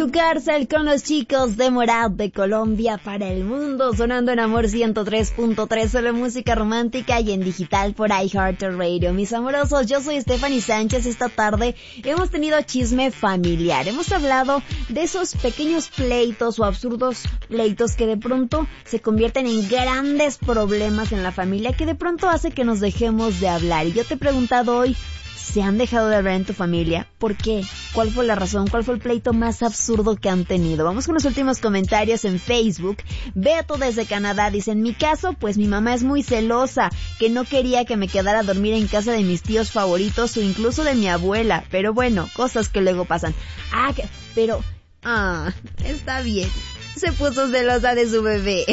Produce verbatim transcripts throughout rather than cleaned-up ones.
Tu cárcel con los chicos de Morat de Colombia para el mundo, sonando en Amor ciento tres punto tres, solo música romántica y en digital por iHeartRadio. Mis amorosos, yo soy Stephanie Sánchez. Esta tarde hemos tenido chisme familiar. Hemos hablado de esos pequeños pleitos o absurdos pleitos que de pronto se convierten en grandes problemas en la familia, que de pronto hace que nos dejemos de hablar. Y yo te he preguntado hoy, ¿se han dejado de hablar en tu familia? ¿Por qué? ¿Cuál fue la razón? ¿Cuál fue el pleito más absurdo que han tenido? Vamos con los últimos comentarios en Facebook. Beto desde Canadá dice, en mi caso, pues mi mamá es muy celosa, que no quería que me quedara a dormir en casa de mis tíos favoritos o incluso de mi abuela. Pero bueno, cosas que luego pasan. Ah, que, pero... Ah, está bien. Se puso celosa de su bebé.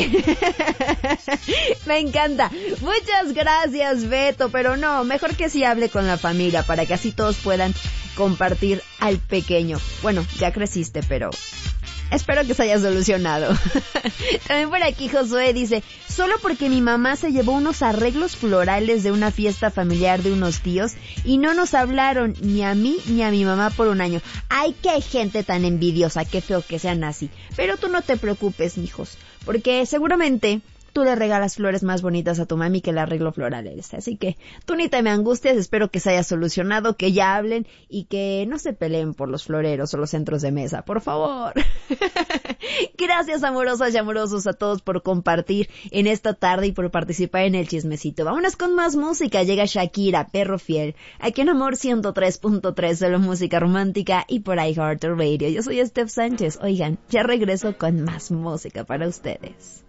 Me encanta. Muchas gracias, Beto. Pero no, mejor que sí hable con la familia para que así todos puedan compartir al pequeño. Bueno, ya creciste, pero espero que se haya solucionado. También por aquí Josué dice, solo porque mi mamá se llevó unos arreglos florales de una fiesta familiar de unos tíos y no nos hablaron ni a mí ni a mi mamá por un año. Ay, qué gente tan envidiosa, qué feo que sean así. Pero tú no te preocupes, mijos, porque seguramente tú le regalas flores más bonitas a tu mami que el arreglo floral este. Así que tú ni te me angusties, espero que se haya solucionado, que ya hablen y que no se peleen por los floreros o los centros de mesa, por favor. Gracias, amorosas y amorosos, a todos por compartir en esta tarde y por participar en el chismecito. Vámonos con más música. Llega Shakira, Perro Fiel, aquí en Amor ciento tres punto tres, solo música romántica y por iHeartRadio. Yo soy Steph Sánchez. Oigan, ya regreso con más música para ustedes.